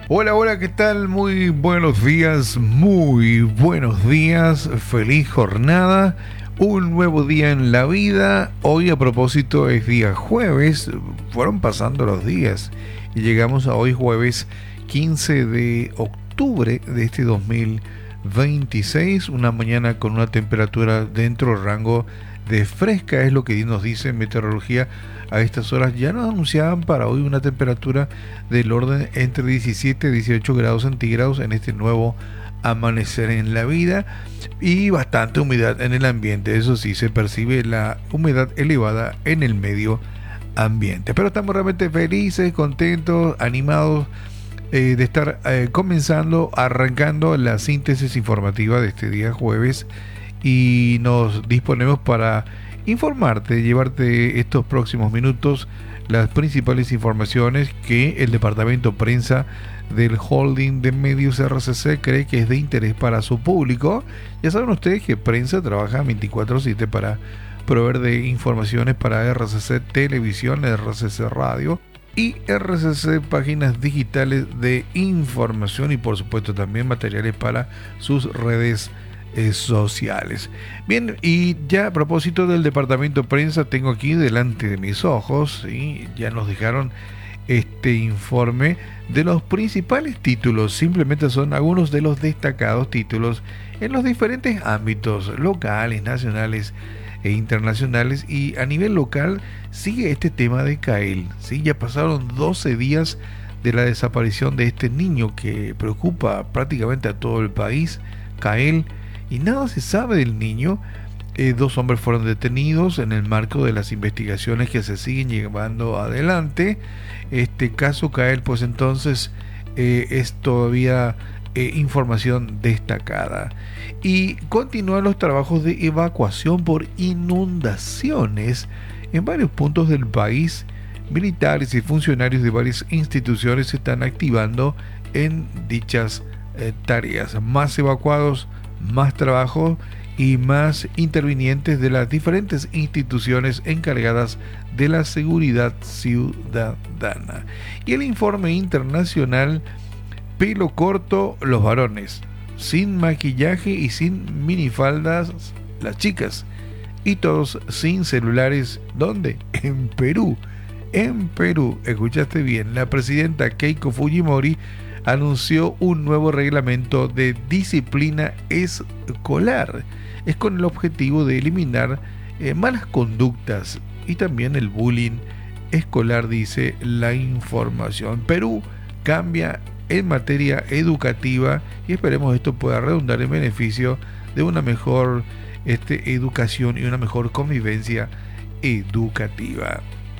Hola, hola, ¿qué tal? Muy buenos días, feliz jornada, un nuevo día en la vida. Hoy a propósito es día jueves, fueron pasando los días y llegamos a hoy jueves 15 de octubre de este 2026, una mañana con una temperatura dentro del rango de fresca, es lo que nos dice meteorología. A estas horas ya nos anunciaban para hoy una temperatura del orden entre 17 y 18 grados centígrados en este nuevo amanecer en la vida y bastante humedad en el ambiente. Eso sí, se percibe la humedad elevada en el medio ambiente. Pero estamos realmente felices, contentos, animados de estar arrancando la síntesis informativa de este día jueves y nos disponemos para informarte, llevarte estos próximos minutos las principales informaciones que el departamento prensa del holding de medios RCC cree que es de interés para su público. Ya saben ustedes que prensa trabaja 24/7 para proveer de informaciones para RCC Televisión, RCC Radio y RCC Páginas Digitales de Información y por supuesto también materiales para sus redes sociales. Bien, y ya a propósito del departamento prensa, tengo aquí delante de mis ojos, y ya nos dejaron este informe de los principales títulos. Simplemente son algunos de los destacados títulos en los diferentes ámbitos locales, nacionales e internacionales. Y a nivel local sigue este tema de Kael, ¿sí? Ya pasaron 12 días de la desaparición de este niño que preocupa prácticamente a todo el país, Kael, y nada se sabe del niño. Dos hombres fueron detenidos en el marco de las investigaciones que se siguen llevando adelante. Este caso Kael, pues entonces es todavía información destacada. Y continúan los trabajos de evacuación por inundaciones en varios puntos del país. Militares y funcionarios de varias instituciones se están activando en dichas tareas. Más evacuados, más trabajo y más intervinientes de las diferentes instituciones encargadas de la seguridad ciudadana. Y el informe internacional: pelo corto los varones, sin maquillaje y sin minifaldas las chicas, y todos sin celulares. ¿Dónde? En Perú. En Perú, escuchaste bien, la presidenta Keiko Fujimori anunció un nuevo reglamento de disciplina escolar. Es con el objetivo de eliminar malas conductas y también el bullying escolar, dice la información. Perú cambia en materia educativa y esperemos esto pueda redundar en beneficio de una mejor educación y una mejor convivencia educativa.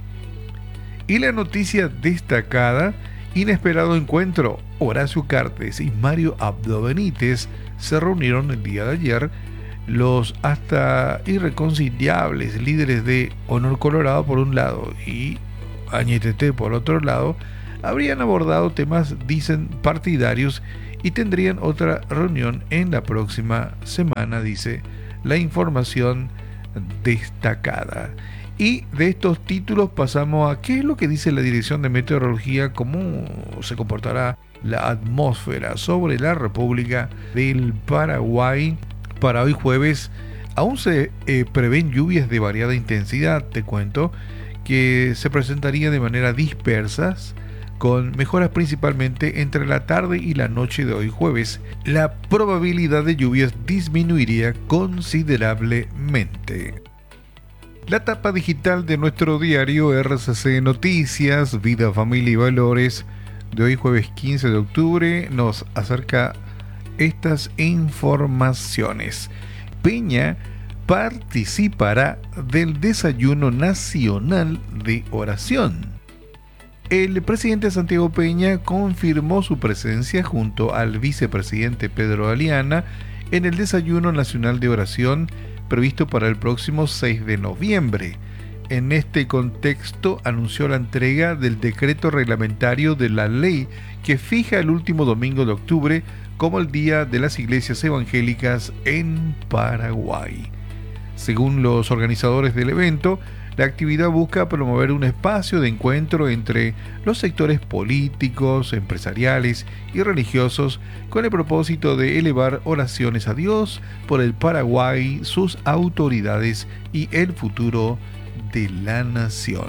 Y la noticia destacada: inesperado encuentro. Horacio Cartes y Mario Abdo Benítez se reunieron el día de ayer. Los hasta irreconciliables líderes de Honor Colorado por un lado y Añetete por otro lado habrían abordado temas, dicen, partidarios y tendrían otra reunión en la próxima semana, dice la información destacada. Y de estos títulos pasamos a qué es lo que dice la Dirección de Meteorología, cómo se comportará la atmósfera sobre la República del Paraguay. Para hoy jueves aún se prevén lluvias de variada intensidad. Te cuento que se presentarían de manera dispersas, con mejoras principalmente entre la tarde y la noche de hoy jueves. La probabilidad de lluvias disminuiría considerablemente. La tapa digital de nuestro diario RCC Noticias, Vida, Familia y Valores, de hoy jueves 15 de octubre, nos acerca estas informaciones. Peña participará del desayuno nacional de oración. El presidente Santiago Peña confirmó su presencia junto al vicepresidente Pedro Aliana en el desayuno nacional de oración previsto para el próximo 6 de noviembre. En este contexto anunció la entrega del decreto reglamentario de la ley que fija el último domingo de octubre como el Día de las Iglesias Evangélicas en Paraguay. Según los organizadores del evento, La actividad busca promover un espacio de encuentro entre los sectores políticos, empresariales y religiosos con el propósito de elevar oraciones a Dios por el Paraguay, sus autoridades y el futuro de la nación.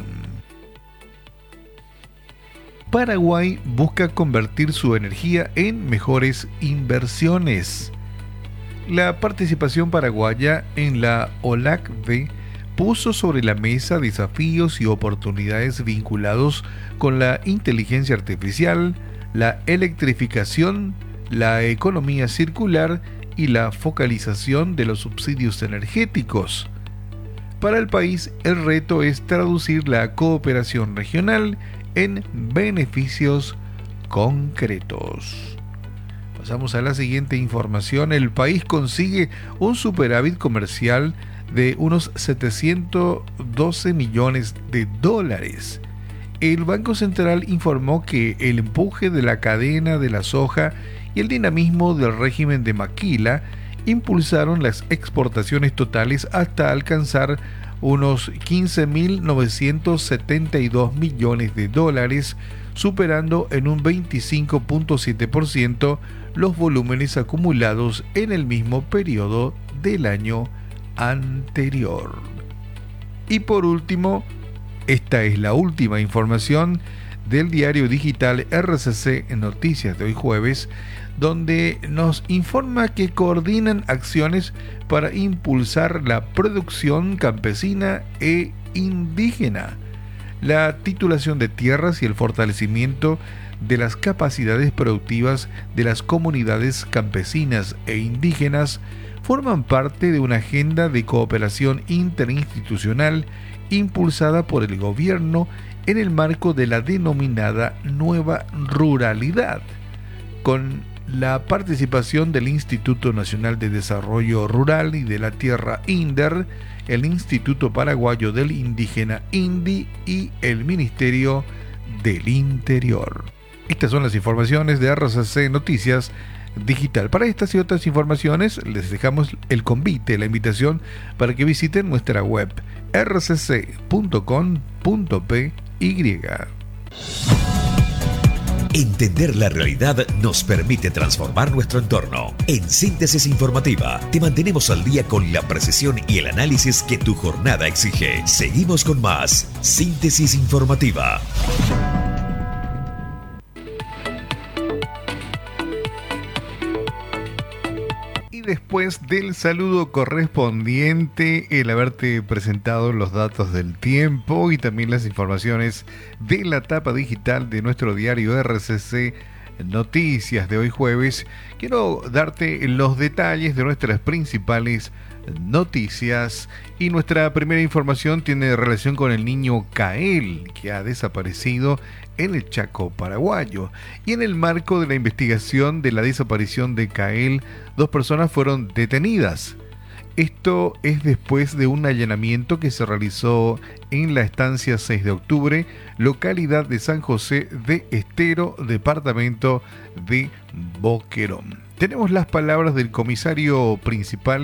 Paraguay busca convertir su energía en mejores inversiones. La participación paraguaya en la OLACVE puso sobre la mesa desafíos y oportunidades vinculados con la inteligencia artificial, la electrificación, la economía circular y la focalización de los subsidios energéticos. Para el país, el reto es traducir la cooperación regional en beneficios concretos. Pasamos a la siguiente información. El país consigue un superávit comercial de unos 712 millones de dólares. El Banco Central informó que el empuje de la cadena de la soja y el dinamismo del régimen de Maquila impulsaron las exportaciones totales hasta alcanzar unos 15.972 millones de dólares, superando en un 25.7% los volúmenes acumulados en el mismo periodo del año anterior. Y por último, esta es la última información del diario digital RCC Noticias de hoy jueves, donde nos informa que coordinan acciones para impulsar la producción campesina e indígena, la titulación de tierras y el fortalecimiento de las capacidades productivas de las comunidades campesinas e indígenas forman parte de una agenda de cooperación interinstitucional impulsada por el gobierno en el marco de la denominada Nueva Ruralidad, con la participación del Instituto Nacional de Desarrollo Rural y de la Tierra INDER, el Instituto Paraguayo del Indígena INDI y el Ministerio del Interior. Estas son las informaciones de RCC Noticias Digital. Para estas y otras informaciones les dejamos el convite, la invitación para que visiten nuestra web rcc.com.py. Entender la realidad nos permite transformar nuestro entorno. En Síntesis Informativa te mantenemos al día con la precisión y el análisis que tu jornada exige. Seguimos con más Síntesis Informativa. Después del saludo correspondiente, el haberte presentado los datos del tiempo y también las informaciones de la tapa digital de nuestro diario RCC Noticias de hoy jueves, quiero darte los detalles de nuestras principales noticias. Y nuestra primera información tiene relación con el niño Kael, que ha desaparecido en el Chaco paraguayo. Y en el marco de la investigación de la desaparición de Kael, 2 personas fueron detenidas. Esto es después de un allanamiento que se realizó en la estancia 6 de octubre, localidad de San José de Estero, departamento de Boquerón. Tenemos las palabras del comisario principal